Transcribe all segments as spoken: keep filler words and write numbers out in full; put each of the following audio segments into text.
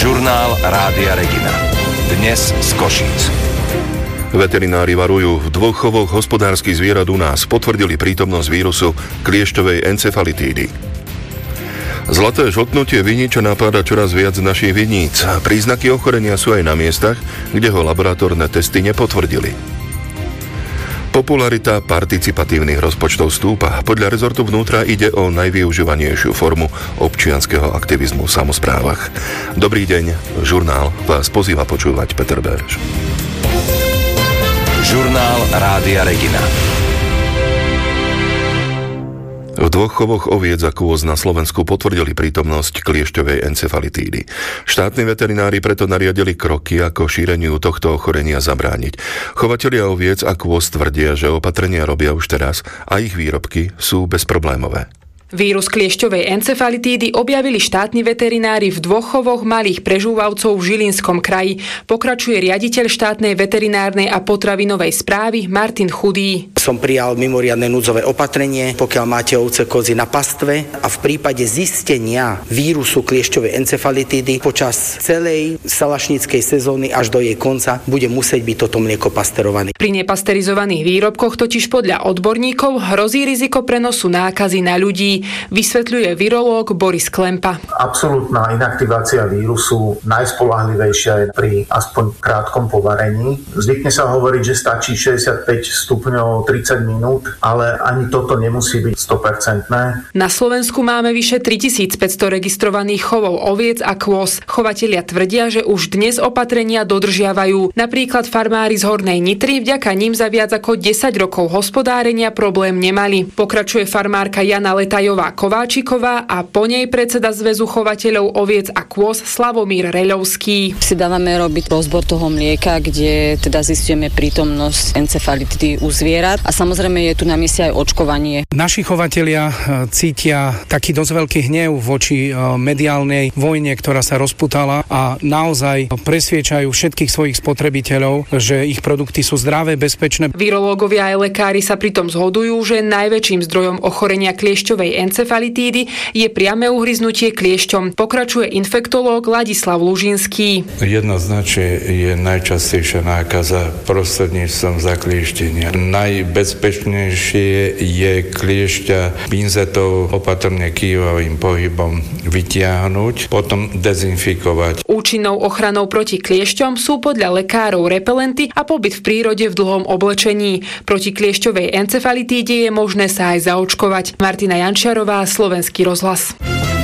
Žurnál Rádia Regina. Dnes z Košíc. Veterinári varujú, v dvoch chovoch hospodárskych zvierat u nás potvrdili prítomnosť vírusu kliešťovej encefalitídy. Zlaté žltnutie viniča napáda čoraz viac našich viníc. Príznaky ochorenia sú aj na miestach, kde ho laboratórne testy nepotvrdili. Popularita participatívnych rozpočtov stúpa. Podľa rezortu vnútra ide o najvyužívanejšiu formu občianskeho aktivizmu v samosprávach. Dobrý deň, žurnál vás pozýva počúvať Peter Bereš. Žurnál Rádia Regina. V dvoch chovoch oviec a kôz na Slovensku potvrdili prítomnosť kliešťovej encefalitídy. Štátni veterinári preto nariadili kroky, ako šíreniu tohto ochorenia zabrániť. Chovatelia oviec a kôz tvrdia, že opatrenia robia už teraz a ich výrobky sú bezproblémové. Vírus kliešťovej encefalitídy objavili štátni veterinári v dvoch chovoch malých prežúvavcov v Žilinskom kraji. Pokračuje riaditeľ štátnej veterinárnej a potravinovej správy Martin Chudý. Som prijal mimoriadne núdzové opatrenie, pokiaľ máte ovce kozy na pastve a v prípade zistenia vírusu kliešťovej encefalitídy počas celej salašníckej sezóny až do jej konca bude musieť byť toto mlieko pasteurované. Pri nepasterizovaných výrobkoch totiž podľa odborníkov hrozí riziko prenosu nákazy na ľudí, vysvetľuje virológ Boris Klempa. Absolútna inaktivácia vírusu najspoľahlivejšia je pri aspoň krátkom povarení. Zvykne sa hovoriť, že stačí šesťdesiatpäť stupňov tridsať minút, ale ani toto nemusí byť sto percent. Na Slovensku máme vyše tritisícpäťsto registrovaných chovov oviec a kôz. Chovatelia tvrdia, že už dnes opatrenia dodržiavajú. Napríklad farmári z Hornej Nitry vďaka ním za viac ako desať rokov hospodárenia problém nemali. Pokračuje farmárka Jana Letajová Kováčiková a po nej predseda Zväzu chovateľov oviec a kôz Slavomír Reľovský. Si dávame robiť rozbor toho mlieka, kde teda zistujeme prítomnosť encefalitidy u zvierat a samozrejme je tu na mieste aj očkovanie. Naši chovatelia cítia taký dosť veľký hnev voči mediálnej vojne, ktorá sa rozputala a naozaj presviečajú všetkých svojich spotrebiteľov, že ich produkty sú zdravé, bezpečné. Virológovia aj lekári sa pritom zhodujú, že najväčším zdrojom ochorenia kliešťovej encefalitídy je priame uhryznutie kliešťom. Pokračuje infektológ Ladislav Lužinský. Jednoznačne je najčastejšia nákaza prostredníctvom zaklieštenia. Najbezpečnejšie je kliešťa pinzetou opatrne kývavým pohybom vytiahnuť, potom dezinfikovať. Účinnou ochranou proti kliešťom sú podľa lekárov repelenty a pobyt v prírode v dlhom oblečení. Proti kliešťovej encefalitíde je možné sa aj zaočkovať. Martina Jančiarová, Slovenský rozhlas.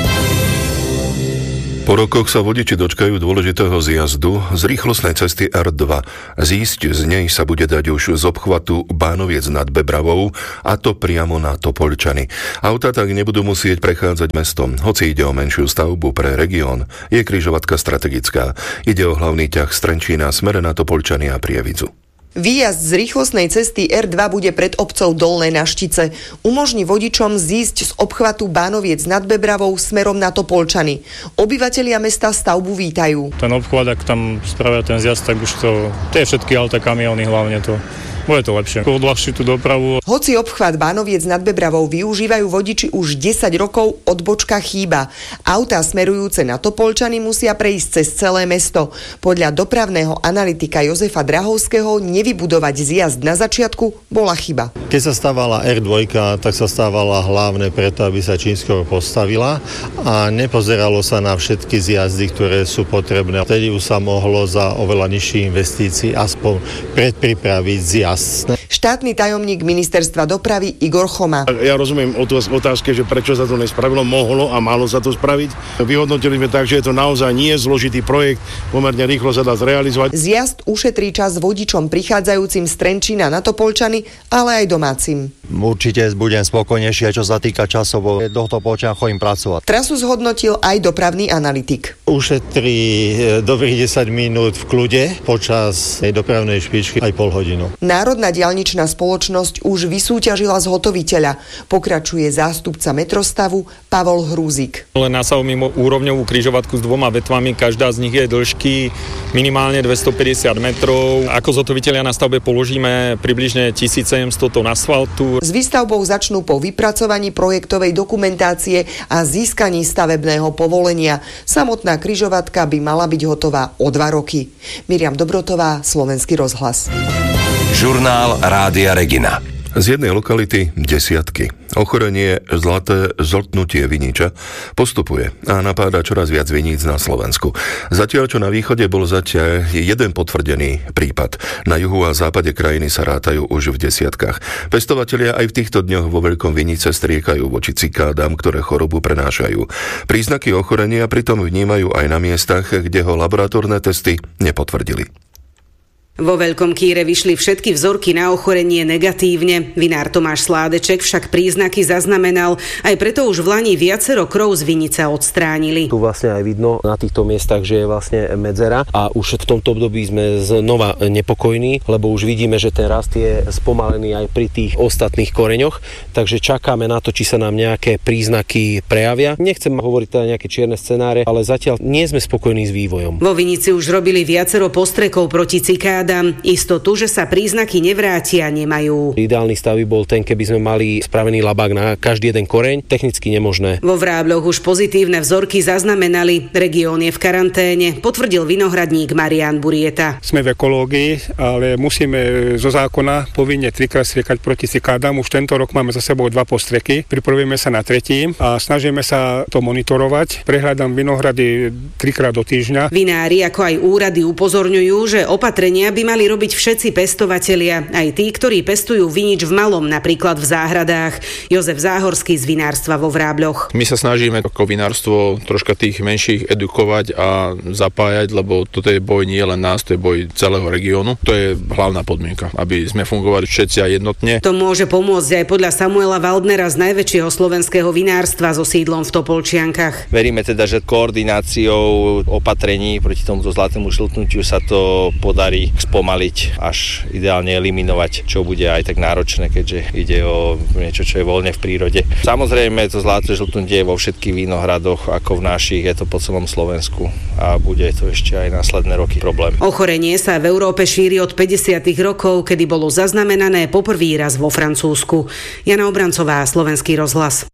Po rokoch sa vodiči dočkajú dôležitého zjazdu z rýchlostnej cesty er dva. Zísť z nej sa bude dať už z obchvatu Bánoviec nad Bebravou, a to priamo na Topoľčany. Autá tak nebudú musieť prechádzať mestom. Hoci ide o menšiu stavbu pre región, je križovatka strategická. Ide o hlavný ťah z Trenčína smere na Topoľčany a Prievidzu. Výjazd z rýchlostnej cesty er dva bude pred obcov Dolné Naštice. Umožní vodičom zísť z obchvatu Bánoviec nad Bebravou smerom na Topoľčany. Obyvatelia mesta stavbu vítajú. Ten obchvat, ak tam spravia ten zjazd, tak už to, tie všetky autá, kamióny hlavne to. Bude to lepšie. Odľahčí tú dopravu. Hoci obchvat Bánoviec nad Bebravou využívajú vodiči už desať rokov, odbočka chýba. Autá smerujúce na Topoľčany musia prejsť cez celé mesto. Podľa dopravného analytika Jozefa Drahovského nevybudovať zjazd na začiatku bola chyba. Keď sa stávala er dva, tak sa stávala hlavne preto, aby sa čínsko postavila a nepozeralo sa na všetky zjazdy, ktoré sú potrebné. Vtedy už sa mohlo za oveľa nižších investícií aspoň predpripraviť zjazd. Štátny tajomník ministerstva dopravy Igor Choma. Ja rozumiem otázke, že prečo sa to nespravilo, mohlo a malo sa to spraviť. Vyhodnotili sme tak, že je to naozaj nie zložitý projekt, pomerne rýchlo sa dá zrealizovať. Zjazd ušetrí čas vodičom prichádzajúcim z Trenčína na Topoľčany, ale aj domácim. Určite budem spokojnejšie, čo sa týka časovo. Do Topoľčan chodím pracovať. Trasu zhodnotil aj dopravný analytik. Ušetrí dobrých desať minút v kľude počas tej dopravnej špičky aj pol hodinu. Národná diaľnica diaľničná spoločnosť už vysúťažila zhotoviteľa. Pokračuje zástupca Metrostavu Pavol Hrúzik. Len nastavíme úrovňovú križovatku s dvoma vetvami, každá z nich je dĺžky minimálne dvestopäťdesiat metrov. Ako zhotovitelia na stavbe položíme približne tisícsedemsto tón asfaltu. S výstavbou začnú po vypracovaní projektovej dokumentácie a získaní stavebného povolenia. Samotná križovatka by mala byť hotová o dva roky. Miriam Dobrotová, Slovenský rozhlas. Žurnál Rádia Regina. Z jednej lokality desiatky. Ochorenie zlaté zltnutie viniča postupuje a napáda čoraz viac viníc na Slovensku. Zatiaľ, čo na východe bol zatiaľ jeden potvrdený prípad. Na juhu a západe krajiny sa rátajú už v desiatkách. Pestovatelia aj v týchto dňoch vo Veľkom Vinice striekajú voči cikádám, ktoré chorobu prenášajú. Príznaky ochorenia pritom vnímajú aj na miestach, kde ho laboratórne testy nepotvrdili. Vo Veľkom Kýre vyšli všetky vzorky na ochorenie negatívne. Vinár Tomáš Sládeček však príznaky zaznamenal. Aj preto už v lani viacero krov z vinice odstránili. Tu vlastne aj vidno na týchto miestach, že je vlastne medzera a už v tomto období sme znova nepokojní, lebo už vidíme, že ten rast je spomalený aj pri tých ostatných koreňoch, takže čakáme na to, či sa nám nejaké príznaky prejavia. Nechcem hovoriť teda nejaké čierne scenáre, ale zatiaľ nie sme spokojní s vývojom. Vo Vinici už robili viacero postrekov proti cikádám. Istotu, že sa príznaky nevrátia, nemajú. Ideálny stav by bol ten, keby sme mali spravený labák na každý jeden koreň, technicky nemožné. Vo Vrábloch už pozitívne vzorky zaznamenali. Región je v karanténe, potvrdil vinohradník Marián Burieta. Sme v ekológii, ale musíme zo zákona povinne trikrát striekať proti cikádám. Už tento rok máme za sebou dva postreky. Pripravujeme sa na tretí a snažíme sa to monitorovať. Prehľadám vinohrady trikrát do týždňa. Vinári ako aj úrady upozorňujú, že opatrenia by mali robiť všetci pestovatelia, aj tí, ktorí pestujú vinič v malom, napríklad v záhradách. Jozef Záhorský z vinárstva vo Vrábloch. My sa snažíme ako vinárstvo troška tých menších edukovať a zapájať, lebo toto je boj nie len nás, to je boj celého regiónu. To je hlavná podmienka, aby sme fungovali všetci a jednotne. To môže pomôcť aj podľa Samuela Waldnera z najväčšieho slovenského vinárstva so sídlom v Topolčiankach. Veríme teda, že koordináciou opatrení proti tomuto zlatému žltnutiu sa to podarí spomaliť, až ideálne eliminovať, čo bude aj tak náročné, keďže ide o niečo, čo je voľne v prírode. Samozrejme, to zlaté žltnutie je vo všetkých vinohradoch, ako v našich, je to po celom Slovensku a bude to ešte aj následné roky problém. Ochorenie sa v Európe šíri od päťdesiatych rokov, kedy bolo zaznamenané poprvý raz vo Francúzsku. Jana Obrancová, Slovenský rozhlas.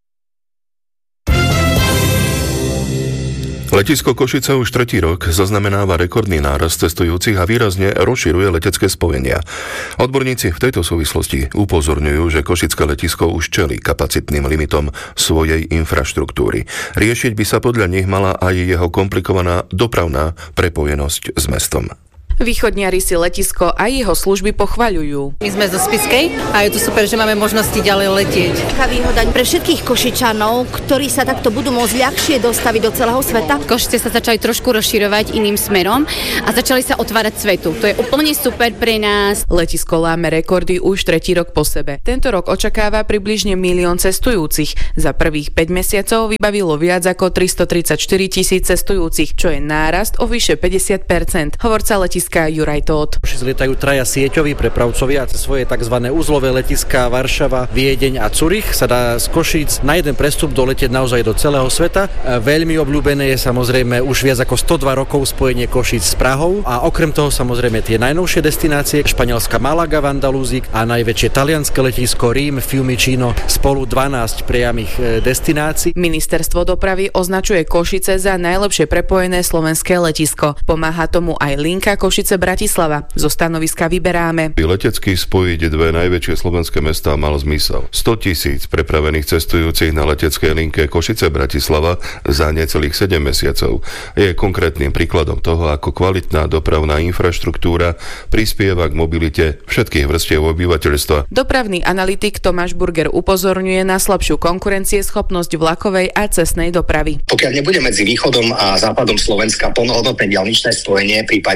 Letisko Košice už tretí rok zaznamenáva rekordný nárast cestujúcich a výrazne rozširuje letecké spojenia. Odborníci v tejto súvislosti upozorňujú, že košické letisko už čelí kapacitným limitom svojej infraštruktúry. Riešiť by sa podľa nich mala aj jeho komplikovaná dopravná prepojenosť s mestom. Východniari si letisko a jeho služby pochvaľujú. My sme zo Spiskej a je to super, že máme možnosti ďalej letieť. Taká výhoda pre všetkých Košičanov, ktorí sa takto budú môcť ľahšie dostaviť do celého sveta. Košice sa začali trošku rozširovať iným smerom a začali sa otvárať svetu. To je úplne super pre nás. Letisko láme rekordy už tretí rok po sebe. Tento rok očakáva približne milión cestujúcich. Za prvých päť mesiacov vybavilo viac ako tristotridsaťštyri tisíc cestujúcich, čo je nárast o vyše päťdesiat percent. Hovorca letiska Juraj Tóth. Zlietajú traja sieťoví prepravcovia cez svoje tzv. Uzlové letiská Varšava, Viedeň a Zurich. Sa dá z Košíc na jeden prestup doletieť naozaj do celého sveta. Veľmi obľúbené je samozrejme už viac ako stodva rokov spojenie Košíc s Prahou a okrem toho samozrejme tie najnovšie destinácie španielská Malaga v Andalúzii a najväčšie talianske letisko Rím, Fiumicino, spolu dvanásť priamych destinácií. Ministerstvo dopravy označuje Košice za najlepšie prepojené slovenské letisko. Pomáha tomu aj linka Košice Bratislava. Zo stanoviska vyberáme. Letecky spojiť dve najväčšie slovenské mestá mal zmysel. sto tisíc prepravených cestujúcich na leteckej linke Košice Bratislava za necelých sedem mesiacov je konkrétnym príkladom toho, ako kvalitná dopravná infraštruktúra prispieva k mobilite všetkých vrstiev obyvateľstva. Dopravný analytik Tomáš Burger upozorňuje na slabšiu konkurencieschopnosť vlakovej a cestnej dopravy. Pokiaľ nebude medzi východom a západom Slovenska plnohodnotné diaľničné spojenie, prípadne moderné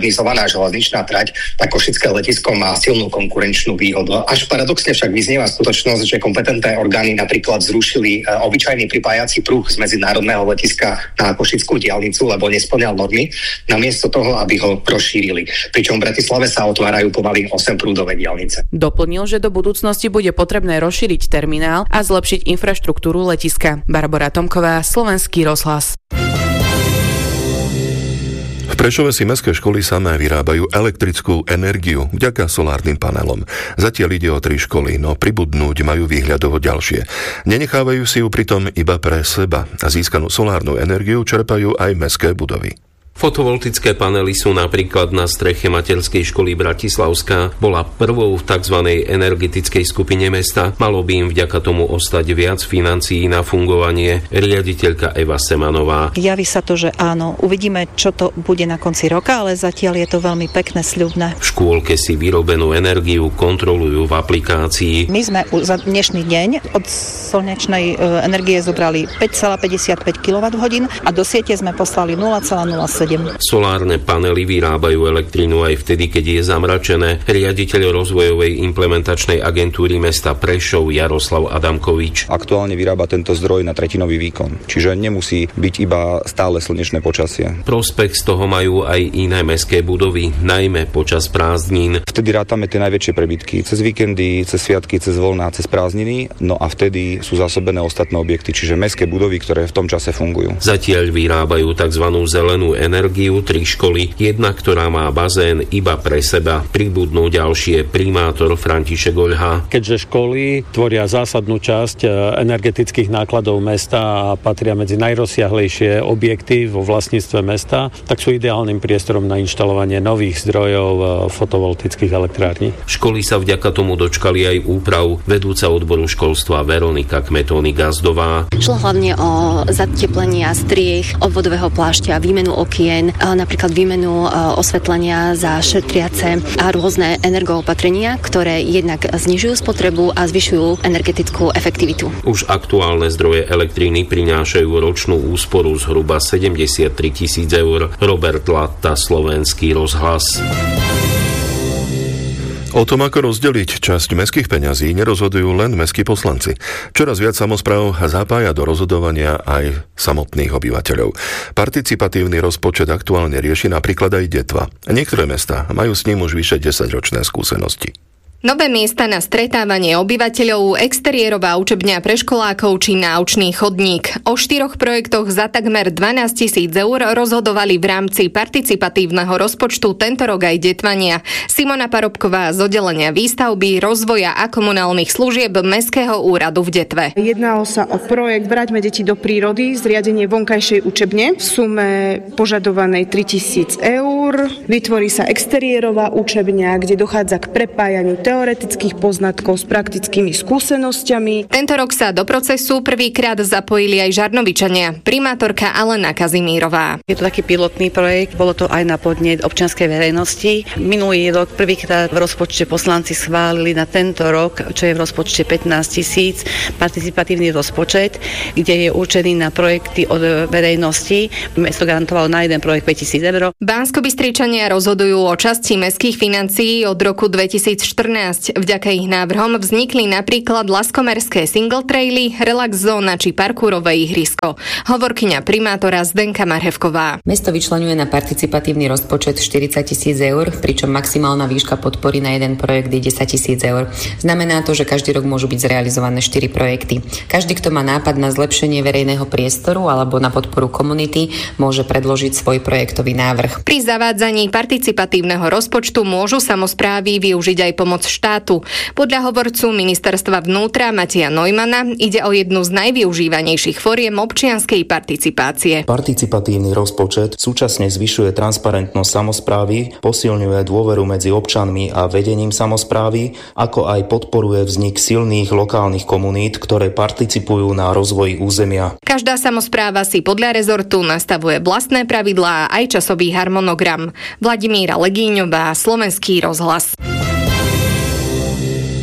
zmodernizovaná železničná trať, tak košické letisko má silnú konkurenčnú výhodu. Až paradoxne však vyznieva skutočnosť, že kompetentné orgány napríklad zrušili obyčajný pripájací pruh z medzinárodného letiska na košickú diaľnicu, lebo nespĺňal normy, namiesto toho, aby ho rozšírili. Pričom v Bratislave sa otvárajú pomaly osemprúdové diaľnice. Doplnil, že do budúcnosti bude potrebné rozšíriť terminál a zlepšiť infraštruktúru letiska. Barbora Tomková, Slovenský rozhlas. V Prešove si mestské školy samé vyrábajú elektrickú energiu vďaka solárnym panelom. Zatiaľ ide o tri školy, no pribudnúť majú výhľadovo ďalšie. Nenechávajú si ju pritom iba pre seba a získanú solárnu energiu čerpajú aj mestské budovy. Fotovoltické panely sú napríklad na streche materskej školy Bratislavská. Bola prvou v tzv. Energetickej skupine mesta. Malo by im vďaka tomu ostať viac financií na fungovanie. Riaditeľka Eva Semanová. Javí sa to, že áno. Uvidíme, čo to bude na konci roka, ale zatiaľ je to veľmi pekné, sľubné. V škôlke si vyrobenú energiu kontrolujú v aplikácii. My sme za dnešný deň od slnečnej energie zobrali päť celá päťdesiatpäť kilowatthodín a do siete sme poslali nula celá nula sedem. Solárne panely vyrábajú elektrínu aj vtedy, keď je zamračené. Riaditeľ rozvojovej implementačnej agentúry mesta Prešov Jaroslav Adamkovič. Aktuálne vyrába tento zdroj na tretinový výkon, čiže nemusí byť iba stále slnečné počasie. Prospech z toho majú aj iné mestské budovy, najmä počas prázdnin. Vtedy rátame tie najväčšie prebytky. Cez víkendy, cez sviatky, cez voľná, cez prázdniny, no a vtedy sú zásobené ostatné objekty, čiže mestské budovy, ktoré v tom čase fungujú. Zatiaľ vyrábajú tzv. Zelenú energiu. energiu tri školy, jedna, ktorá má bazén iba pre seba. Pribudnú ďalšie, primátor František Oľha. Keďže školy tvoria zásadnú časť energetických nákladov mesta a patria medzi najrozsiahlejšie objekty vo vlastníctve mesta, tak sú ideálnym priestorom na inštalovanie nových zdrojov fotovoltických elektrární. Školy sa vďaka tomu dočkali aj úprav. Vedúca odboru školstva Veronika Kmetóny Gazdová. Šlo hlavne o zateplenia striech, obvodového plášťa, výmenu okien, napríklad výmenu osvetlenia za šetriace a rôzne energoopatrenia, ktoré jednak znižujú spotrebu a zvyšujú energetickú efektivitu. Už aktuálne zdroje elektriny prinášajú ročnú úsporu zhruba sedemdesiattri tisíc eur. Robert Latta, Slovenský rozhlas. O tom, ako rozdeliť časť mestských peňazí, nerozhodujú len mestskí poslanci. Čoraz viac samospráv zapája do rozhodovania aj samotných obyvateľov. Participatívny rozpočet aktuálne rieši napríklad aj Detva. Niektoré mestá majú s ním už vyše desaťročné skúsenosti. Nové miesta na stretávanie obyvateľov, exteriérová učebňa pre školákov či náučný chodník. O štyroch projektoch za takmer dvanásť tisíc eur rozhodovali v rámci participatívneho rozpočtu tento rok aj Detvania. Simona Parobková z oddelenia výstavby, rozvoja a komunálnych služieb Mestského úradu v Detve. Jednalo sa o projekt Vráťme deti do prírody, zriadenie vonkajšej učebne v sume požadovanej tritisíc eur. Vytvorí sa exteriérová učebňa, kde dochádza k prepájaniu teoretických poznatkov s praktickými skúsenosťami. Tento rok sa do procesu prvýkrát zapojili aj Žarnovičania. Primátorka Alena Kazimírová. Je to taký pilotný projekt, bolo to aj na podnet občianskej verejnosti. Minulý rok prvýkrát v rozpočte poslanci schválili na tento rok, čo je v rozpočte pätnásť tisíc, participatívny rozpočet, kde je určený na projekty od verejnosti. Mesto garantovalo na jeden projekt päťtisíc eur. Banskobystričania rozhodujú o časti mestských financií od roku dvetisícštrnásť. Vďaka ich návrhom vznikli napríklad laskomerské single traily, relax zóna či parkourové ihrisko. Hovorkyňa primátora Zdenka Marhevková. Mesto vyčleňuje na participatívny rozpočet štyridsať tisíc eur, pričom maximálna výška podpory na jeden projekt je desať tisíc eur. Znamená to, že každý rok môžu byť zrealizované štyri projekty. Každý, kto má nápad na zlepšenie verejného priestoru alebo na podporu komunity, môže predložiť svoj projektový návrh. Pri zavádzaní participatívneho rozpočtu môžu samosprávy využiť aj pomoc štátu. Podľa hovorcu ministerstva vnútra Mateja Neumana ide o jednu z najvyužívanejších foriem občianskej participácie. Participatívny rozpočet súčasne zvyšuje transparentnosť samosprávy, posilňuje dôveru medzi občanmi a vedením samosprávy, ako aj podporuje vznik silných lokálnych komunít, ktoré participujú na rozvoji územia. Každá samospráva si podľa rezortu nastavuje vlastné pravidlá a aj časový harmonogram. Vladimíra Legíňová, Slovenský rozhlas.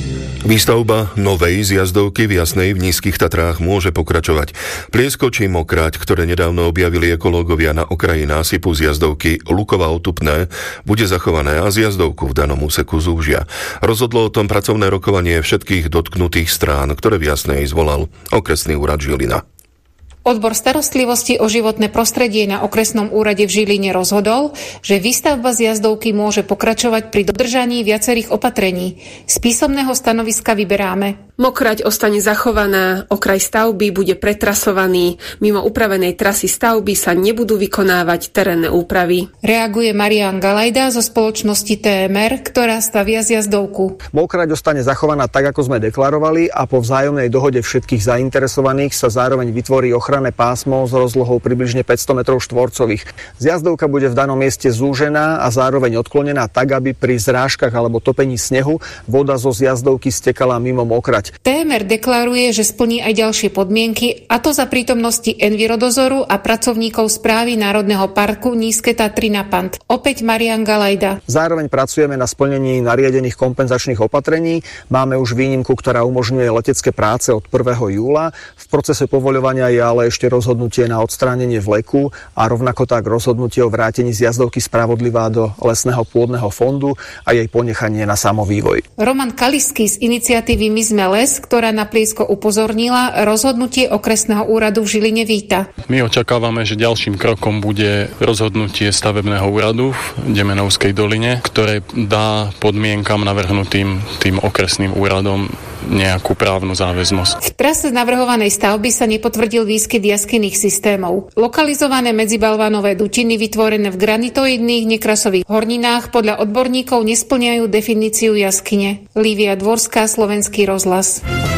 Výstavba novej zjazdovky v Jasnej v Nízkych Tatrách môže pokračovať. Pliesko či Mokrať, ktoré nedávno objavili ekológovia na okraji násypu zjazdovky Lukova Otupné, bude zachované a zjazdovku v danom úseku zúžia. Rozhodlo o tom pracovné rokovanie všetkých dotknutých strán, ktoré v Jasnej zvolal okresný úrad Žilina. Odbor starostlivosti o životné prostredie na okresnom úrade v Žiline rozhodol, že výstavba zjazdovky môže pokračovať pri dodržaní viacerých opatrení. Z písomného stanoviska vyberáme. Mokrať ostane zachovaná, okraj stavby bude pretrasovaný, mimo upravenej trasy stavby sa nebudú vykonávať terénne úpravy. Reaguje Marián Galajda zo spoločnosti té em er, ktorá stavia zjazdovku. Mokrať ostane zachovaná tak, ako sme deklarovali, a po vzájomnej dohode všetkých zainteresovaných sa zároveň vytvorí ochranné pásmo s rozlohou približne päťsto metrov štvorcových. Zjazdovka bude v danom mieste zúžená a zároveň odklonená tak, aby pri zrážkach alebo topení snehu voda zo zjazdovky stekala mimo Mokrať. té em er deklaruje, že splní aj ďalšie podmienky, a to za prítomnosti Envirodozoru a pracovníkov Správy Národného parku Nízke Tatry na Pant. Opäť Marián Galajda. Zároveň pracujeme na splnení nariadených kompenzačných opatrení. Máme už výnimku, ktorá umožňuje letecké práce od prvého júla. V procese povoľovania je ale ešte rozhodnutie na odstránenie vleku a rovnako tak rozhodnutie o vrátení zjazdovky Spravodlivá do lesného pôdneho fondu a jej ponechanie na samovývoj. Roman Kalisky z iniciatívy My sme les, ktorá na Pliesko upozornila, rozhodnutie okresného úradu v Žiline víta. My očakávame, že ďalším krokom bude rozhodnutie stavebného úradu v Demenovskej doline, ktoré dá podmienkam navrhnutým tým okresným úradom nejakú právnu záväznosť. V trase navrhovanej stavby sa nepotvrdil výskyt jaskyných systémov. Lokalizované medzibalvánové dutiny vytvorené v granitoidných nekrasových horninách podľa odborníkov nesplňajú definíciu jaskyne. Lívia Dvorská, Slovenský rozhlas.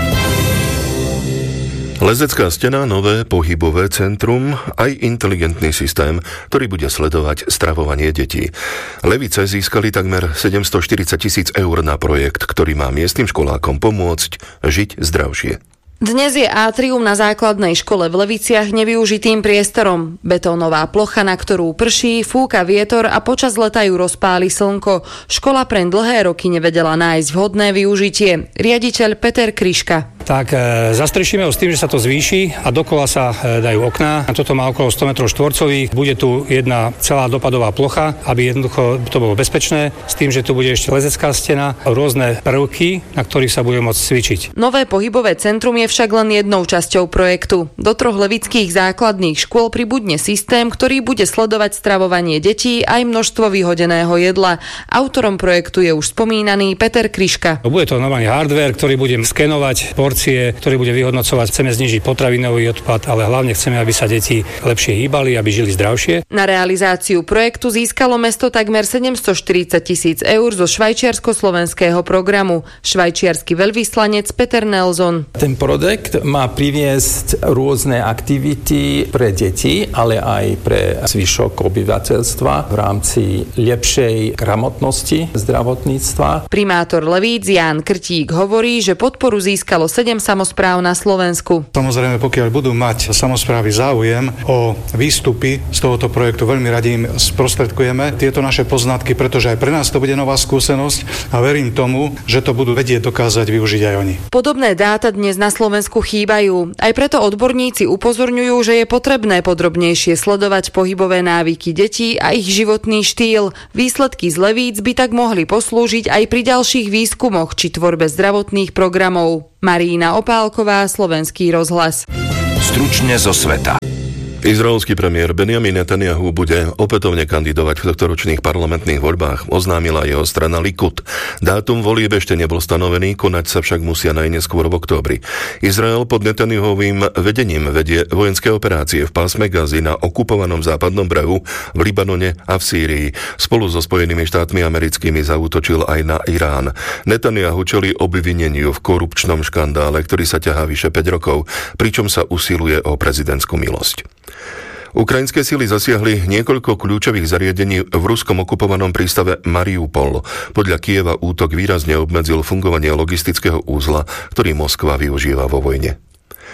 Lezecká stena, nové pohybové centrum, aj inteligentný systém, ktorý bude sledovať stravovanie detí. Levice získali takmer sedemstoštyridsať tisíc eur na projekt, ktorý má miestnym školákom pomôcť žiť zdravšie. Dnes je átrium na základnej škole v Leviciach nevyužitým priestorom. Betónová plocha, na ktorú prší, fúka vietor a počas leta ju rozpáli slnko. Škola pre dlhé roky nevedela nájsť vhodné využitie. Riaditeľ Peter Kryška. Tak e, zastrešíme ho s tým, že sa to zvýši a dokola sa e, dajú okná. Toto má okolo sto metrov štvorcových. Bude tu jedna celá dopadová plocha, aby jednoducho to bolo bezpečné. S tým, že tu bude ešte lezecká stena, rôzne prvky, na ktorých sa bude môcť cvičiť. Nové pohybové centrum je však len jednou časťou projektu. Do troch levických základných škôl pribudne systém, ktorý bude sledovať stravovanie detí aj množstvo vyhodeného jedla. Autorom projektu je už spomínaný Peter Kryška. Bude to normálny hardware, ktorý bude skenovať porcie, ktorý bude vyhodnocovať. Chceme znižiť potravinový odpad, ale hlavne chceme, aby sa deti lepšie hýbali, aby žili zdravšie. Na realizáciu projektu získalo mesto takmer sedemstoštyridsať tisíc eur zo švajčiarsko-slovenského programu. Švajčiarsky veľvyslanec Peter Nelson. Ten projekt má priviesť rôzne aktivity pre deti, ale aj pre zvyšok obyvateľstva v rámci lepšej gramotnosti zdravotníctva. Primátor Levíc Ján Krtík hovorí, že podporu získalo sedem samospráv na Slovensku. Samozrejme, pokiaľ budú mať samosprávy záujem o výstupy z tohoto projektu, veľmi radi im sprostredkujeme tieto naše poznatky, pretože aj pre nás to bude nová skúsenosť a verím tomu, že to budú vedieť dokázať využiť aj oni. Podobné dáta dnes na Slovensku chýbajú. Aj preto odborníci upozorňujú, že je potrebné podrobnejšie sledovať pohybové návyky detí a ich životný štýl. Výsledky z Levíc by tak mohli poslúžiť aj pri ďalších výskumoch či tvorbe zdravotných programov. Marína Opálková, Slovenský rozhlas. Stručne zo sveta. Izraelský premiér Benjamin Netanyahu bude opätovne kandidovať v tohtoročných parlamentných voľbách, oznámila jeho strana Likud. Dátum volieb ešte nebol stanovený, konať sa však musia najneskôr v októbri. Izrael pod Netanyahovým vedením vedie vojenské operácie v pásme Gazy na okupovanom západnom brehu, v Libanone a v Sýrii. Spolu so Spojenými štátmi americkými zaútočil aj na Irán. Netanyahu čelí obvineniu v korupčnom škandále, ktorý sa ťahá vyše päť rokov, pričom sa usiluje o prezidentskú milosť. Ukrajinské sily zasiahli niekoľko kľúčových zariadení v ruskom okupovanom prístave Mariupol. Podľa Kieva útok výrazne obmedzil fungovanie logistického úzla, ktorý Moskva využíva vo vojne.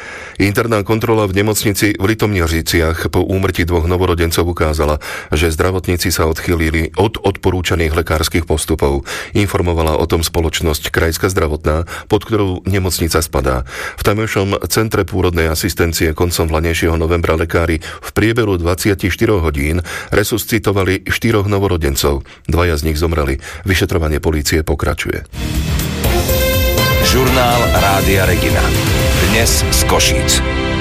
Interná kontrola v nemocnici v Litomnieřiciach po úmrtí dvoch novorodencov ukázala, že zdravotníci sa odchýlili od odporúčaných lekárskych postupov. Informovala o tom spoločnosť Krajská zdravotná, pod ktorou nemocnica spadá. V tamojšom centre pôrodnej asistencie koncom vlanejšieho novembra lekári v priebehu dvadsaťštyri hodín resuscitovali štyroch novorodencov. Dvaja z nich zomreli. Vyšetrovanie polície pokračuje. Žurnál Rádia Regina. Dnes z Košíc.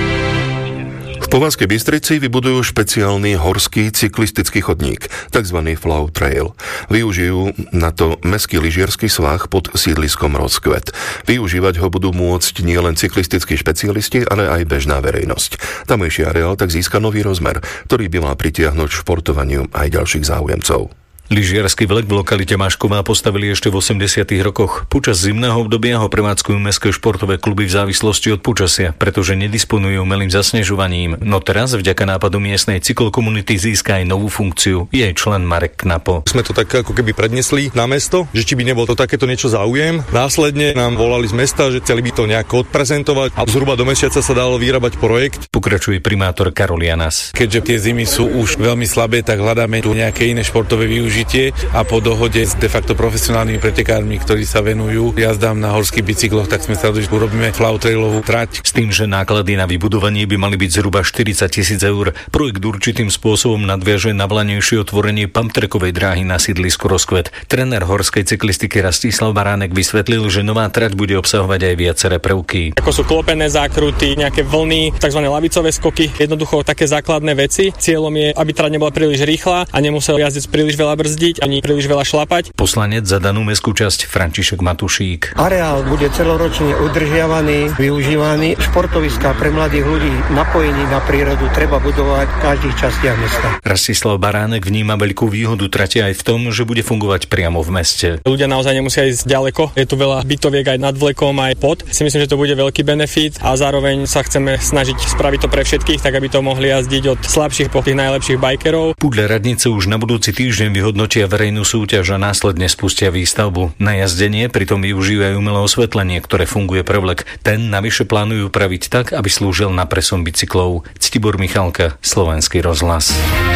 V Považskej Bystrici vybudujú špeciálny horský cyklistický chodník, tzv. Flow Trail. Využijú na to mestský lyžiarsky svah pod sídliskom Rozkvet. Využívať ho budú môcť nielen cyklistickí špecialisti, ale aj bežná verejnosť. Tamojší areál tak získa nový rozmer, ktorý by mal pritiahnuť športovaniu aj ďalších záujemcov. Lyžiarsky vlek v lokalite Mašková postavili ešte v osemdesiatych rokoch. Počas zimného obdobia ho prevádzkujú mestské športové kluby v závislosti od počasia, pretože nedisponujú umelým zasnežovaním. No teraz vďaka nápadu miestnej cyklokomunity získa aj novú funkciu. Jej člen Marek Knapo. Sme to tak ako keby prednesli na mesto, že či by nebol to takéto niečo záujem. Následne nám volali z mesta, že chceli by to nejako odprezentovať a zhruba do mesiaca sa dalo vyrábať projekt. Pokračuje primátor Karol Janas. Keďže tie zimy sú už veľmi slabé, tak hľadáme tu nejaké iné športové využitie a po dohode s de facto profesionálnymi pretekármi, ktorí sa venujú jazdám na horských bicykloch, tak sme sa rozhodli, že urobíme Flow Trailovú trať. S tým, že náklady na vybudovanie by mali byť zhruba štyridsať tisíc eur. Projekt určitým spôsobom nadviaže na vlanejšie otvorenie pumptrackovej dráhy na sídlisku Rozkvet. Tréner horskej cyklistiky Rastislav Baránek vysvetlil, že nová trať bude obsahovať aj viaceré prvky. Ako sú klopené zákruty, nejaké vlny, tzv. Lavicové skoky, jednoducho také základné veci. Cieľom je, aby trať nebola príliš rýchla a nemusel jazdec príliš veľa brzdiť ani príliš veľa šlapať. Poslanec za danú mestskú časť František Matušík. Areál bude celoročne udržiavaný, využívaný. Športoviská pre mladých ľudí, napojení na prírodu treba budovať v každých častiach mesta. Rastislav Baránek vníma veľkú výhodu trate aj v tom, že bude fungovať priamo v meste. Ľudia naozaj nemusia ísť ďaleko. Je tu veľa bytoviek aj nad vlekom, aj pod. Si myslím, že to bude veľký benefit a zároveň sa chceme snažiť spraviť to pre všetkých, tak aby to mohli jazdiť od slabších po tých najlepších bikerov. Podľa radnice už na budúci týždeň vyhodnotia verejnú súťaž a následne spustia výstavbu. Na jazdenie pritom využívajú umelé osvetlenie, ktoré funguje pre vlek. Ten navyše plánujú praviť tak, aby slúžil na presun bicyklov. Ctibor Michalka, Slovenský rozhlas.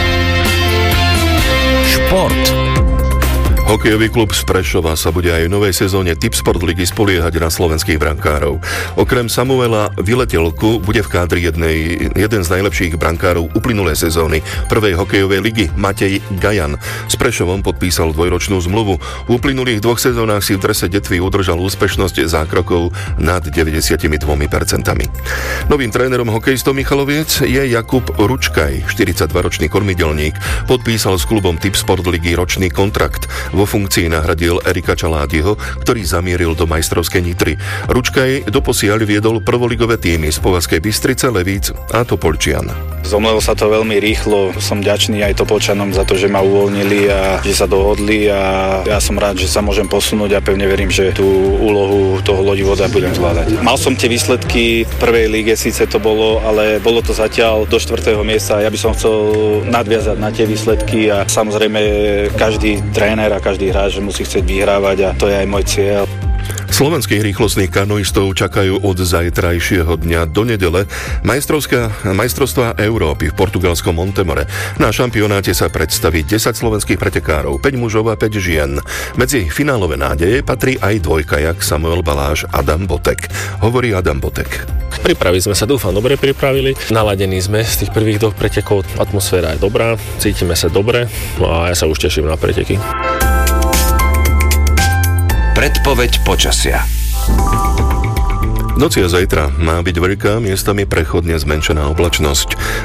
Šport. Hokejový klub z Prešova sa bude aj v novej sezóne Tipsport ligy spoliehať na slovenských brankárov. Okrem Samuela Vyletelku bude v kádri jednej, jeden z najlepších brankárov uplynulej sezóny prvej hokejovej ligy Matej Gajan. S Prešovom podpísal dvojročnú zmluvu. V uplynulých dvoch sezónach si v drese Detvy udržal úspešnosť zákrokov nad deväťdesiatdva percent. Novým trénerom hokejistov Michaloviec je Jakub Ručkaj, štyridsaťdvaročný kormidelník. Podpísal s klubom Tipsport ligy ročný kontrakt. Vo funkcii nahradil Erika Čaládiho, ktorý zamieril do majstrovskej Nitry. Ručkaj doposiaľ viedol prvoligové týmy z Považskej Bystrice, Levíc a Topolčian. Zomlelo sa to veľmi rýchlo. Som vďačný aj Topolčanom za to, že ma uvoľnili a že sa dohodli a ja som rád, že sa môžem posunúť a pevne verím, že tú úlohu toho lodivoda budem zvládať. Mal som tie výsledky v prvej líge, síce to bolo, ale bolo to zatiaľ do štvrtého miesta. Ja by som chcel nadviazať na tie výsledky a samozrejme každý tréner a každý hráč musí chcieť vyhrávať a to je aj môj cieľ. Slovenských rýchlostných kanoistov čakajú od zajtrajšieho dňa do nedele majstrovstvá Európy v portugalskom Montemore. Na šampionáte sa predstaví desať slovenských pretekárov, päť mužov a päť žien. Medzi finálové nádeje patrí aj dvojkajak Samuel Baláš Adam Botek. Hovorí Adam Botek. Pripravili sme sa, dúfam, dobre pripravili. Naladení sme z tých prvých dvoch pretekov. Atmosféra je dobrá, cítime sa dobre a ja sa už teším na preteky. Predpoveď počasia. V noci a zajtra má byť veľká, miestami prechodne zmenšená oblačnosť.